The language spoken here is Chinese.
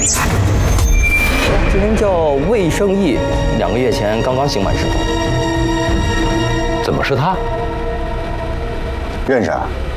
这人叫魏胜义，2个月前刚刚刑满释放。怎么是他？ 认识啊？